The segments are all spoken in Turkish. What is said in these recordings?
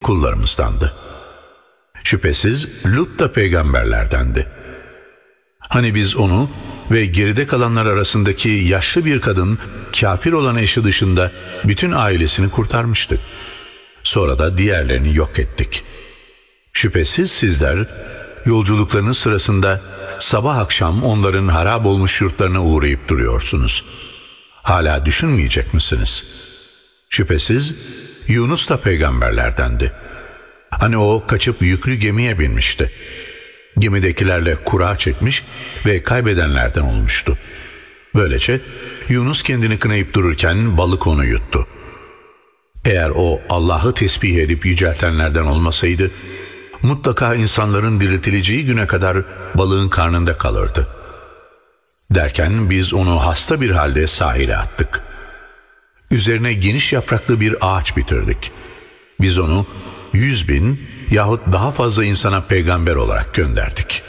kullarımızdandı. Şüphesiz Lut da peygamberlerdendi. Hani biz onu ve geride kalanlar arasındaki yaşlı bir kadın, kafir olan eşi dışında bütün ailesini kurtarmıştık. Sonra da diğerlerini yok ettik. Şüphesiz sizler yolculuklarınız sırasında sabah akşam onların harap olmuş yurtlarına uğrayıp duruyorsunuz. Hala düşünmeyecek misiniz? Şüphesiz Yunus da peygamberlerdendi. Hani o kaçıp yüklü gemiye binmişti. Gemidekilerle kura çekmiş ve kaybedenlerden olmuştu. Böylece Yunus kendini kınayıp dururken balık onu yuttu. Eğer o Allah'ı tesbih edip yüceltenlerden olmasaydı, mutlaka insanların diriltileceği güne kadar balığın karnında kalırdı. Derken biz onu hasta bir halde sahile attık. Üzerine geniş yapraklı bir ağaç bitirdik. Biz onu 100.000 yahut daha fazla insana peygamber olarak gönderdik.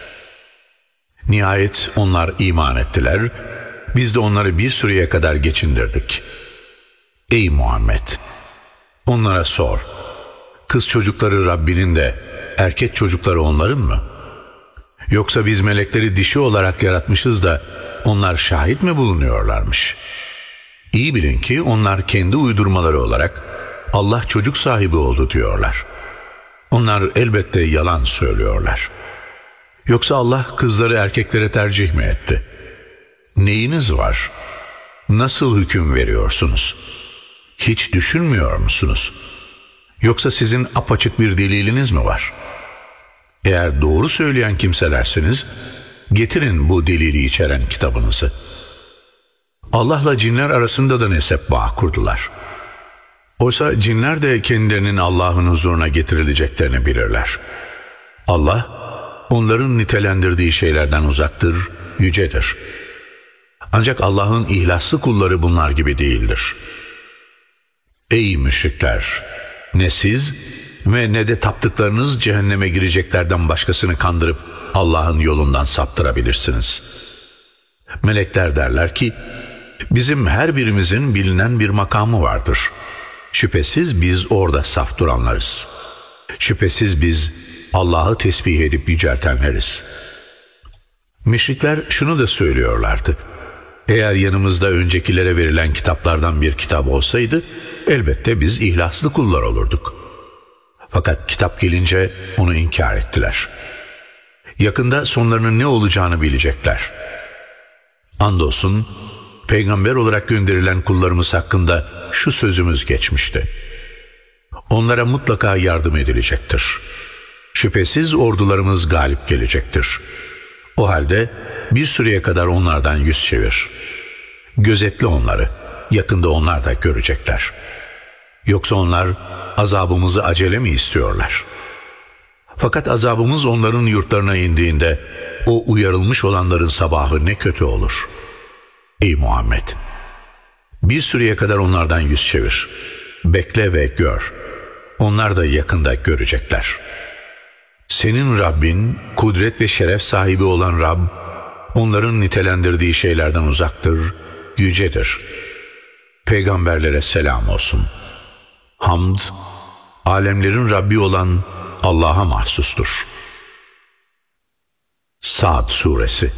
Nihayet onlar iman ettiler, biz de onları bir süreye kadar geçindirdik. Ey Muhammed! Onlara sor, kız çocukları Rabbinin de erkek çocukları onların mı? Yoksa biz melekleri dişi olarak yaratmışız da onlar şahit mi bulunuyorlarmış? İyi bilin ki onlar kendi uydurmaları olarak Allah çocuk sahibi oldu diyorlar. Onlar elbette yalan söylüyorlar. Yoksa Allah kızları erkeklere tercih mi etti? Neyiniz var? Nasıl hüküm veriyorsunuz? Hiç düşünmüyor musunuz? Yoksa sizin apaçık bir deliliniz mi var? Eğer doğru söyleyen kimselerseniz, getirin bu delili içeren kitabınızı. Allah'la cinler arasında da nesep bağı kurdular. Oysa cinler de kendilerinin Allah'ın huzuruna getirileceklerini bilirler. Allah, onların nitelendirdiği şeylerden uzaktır, yücedir. Ancak Allah'ın ihlaslı kulları bunlar gibi değildir. Ey müşrikler! Ne siz ve ne de taptıklarınız cehenneme gireceklerden başkasını kandırıp Allah'ın yolundan saptırabilirsiniz. Melekler derler ki, bizim her birimizin bilinen bir makamı vardır. Şüphesiz biz orada saf duranlarız. Şüphesiz biz Allah'ı tesbih edip yüceltenleriz. Müşrikler şunu da söylüyorlardı. Eğer yanımızda öncekilere verilen kitaplardan bir kitap olsaydı, elbette biz ihlaslı kullar olurduk. Fakat kitap gelince onu inkar ettiler. Yakında sonlarının ne olacağını bilecekler. Andolsun, peygamber olarak gönderilen kullarımız hakkında şu sözümüz geçmişti. Onlara mutlaka yardım edilecektir. Şüphesiz ordularımız galip gelecektir. O halde bir süreye kadar onlardan yüz çevir. Gözetle onları, yakında onlar da görecekler. Yoksa onlar azabımızı acele mi istiyorlar? Fakat azabımız onların yurtlarına indiğinde o uyarılmış olanların sabahı ne kötü olur. Ey Muhammed! Bir süreye kadar onlardan yüz çevir. Bekle ve gör. Onlar da yakında görecekler. Senin Rabbin, kudret ve şeref sahibi olan Rab, onların nitelendirdiği şeylerden uzaktır, yücedir. Peygamberlere selam olsun. Hamd, alemlerin Rabbi olan Allah'a mahsustur. Sad Suresi.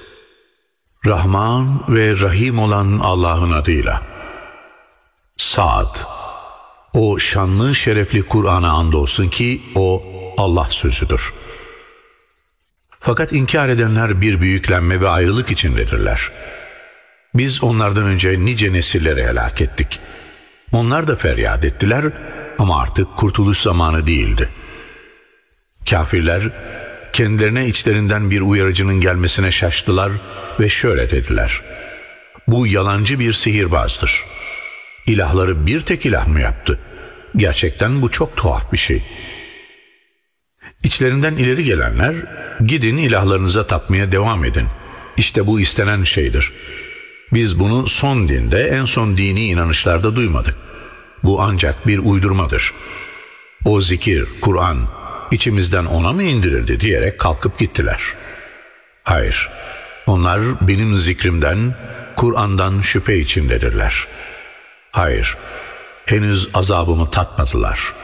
Rahman ve Rahim olan Allah'ın adıyla. Sad. O şanlı şerefli Kur'an'a andolsun ki o Allah sözüdür. Fakat inkar edenler bir büyüklenme ve ayrılık içindedirler. Biz onlardan önce nice nesilleri helak ettik. Onlar da feryat ettiler ama artık kurtuluş zamanı değildi. Kafirler kendilerine içlerinden bir uyarıcının gelmesine şaştılar ve şöyle dediler: bu yalancı bir sihirbazdır. İlahları bir tek ilah mı yaptı? Gerçekten bu çok tuhaf bir şey. İçlerinden ileri gelenler, gidin ilahlarınıza tapmaya devam edin. İşte bu istenen şeydir. Biz bunu son dinde, en son dini inanışlarda duymadık. Bu ancak bir uydurmadır. O zikir, Kur'an, içimizden ona mı indirildi diyerek kalkıp gittiler. Hayır, onlar benim zikrimden, Kur'an'dan şüphe içindedirler. Hayır, henüz azabımı tatmadılar.